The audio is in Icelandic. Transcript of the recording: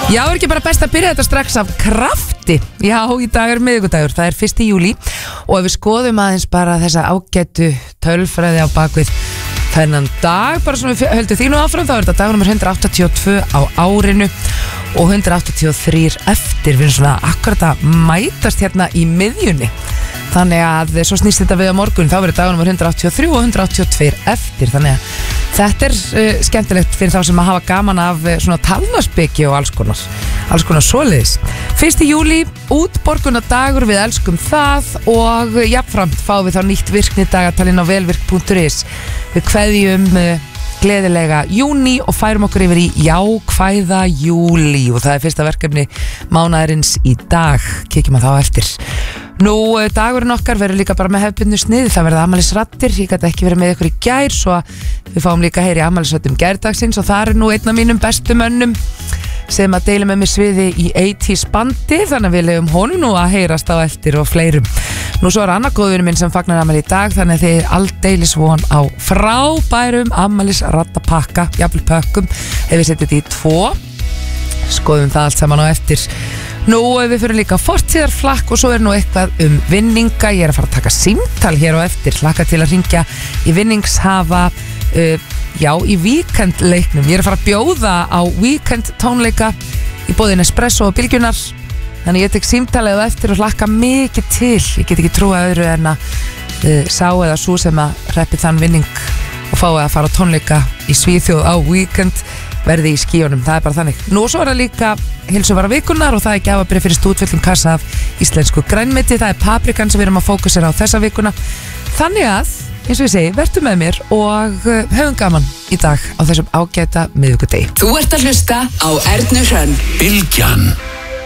Já, ekki bara best að byrja þetta strax af krafti. Já, í dag miðvikudagur, það 1. júlí og ef við skoðum aðeins bara þessa ágætu tölfræði á bakvið þennan dag, bara svona við höldum því nú áfram, þá þetta dagur nummer 182 á árinu og 183 eftir. Við erum svona akkurat að mætast hérna í miðjunni. Þannig að svo snýst þetta við á morgun, þá verður dagur nummer 183 og 182 eftir. Þannig að þetta skemmtilegt fyrir þá sem að hafa gaman af svona talnaspeki og alls konar svoleiðis. 1. júlí, útborgunardagur, við elskum það og jafnframt fáum við þá nýtt virknidagatalinn á velvirk.is. Við kveðjum gleðilega júní og færum okkur yfir í jákvæða júlí og það fyrsta verkefni mánaðarins í dag. Kíkjum að þá eftir. Nú, dagurinn okkar verður líka bara með hefðbundnu sniði, það verða afmælisraddir, ég gæti ekki verið með ykkur í gær, svo við fáum líka heyri afmælisraddum gærdagsins og það nú einn af mínum bestu mönnum sem að deila með mér sviði í 80s bandi, þannig að við leiðum honum nú að heyrast á eftir og fleirum. Nú svo annar góðvinur minn sem fagnar afmæli í dag, þannig að þið aldeilis von á frábærum afmælisraddapakka, jafnvel pökkum, ef við setjum þetta í 2, skoðum það allt saman á eftir. Nú, við fyrir líka fortíðarflakk og svo nú eitthvað vinninga. Ég að fara að taka símtal hér á eftir, hlakka til að hringja í vinningshafa í víkendleiknum. Ég að fara að bjóða á víkend tónleika í boði Nespresso og Bylgjunar. Þannig ég tek símtalið á eftir og hlakka mikið til. Ég get ekki trúa öðru en að sá eða svo sem að reppi þann vinning og fái að fara á tónleika í Svíþjóð á víkend verði í skíunum, það bara þannig. Nú svo það líka heilsuvara vikunar og það gjafabréf fyrir stútfullum kassa af íslensku grænmeti, það paprikan sem við erum að fókusera á þessa vikuna. Þannig að, eins og ég segi, vertu með mér og höfum gaman í dag á þessum ágæta miðvikudegi. Þú ert að hlusta á Ernu Hrönn. Bylgjan.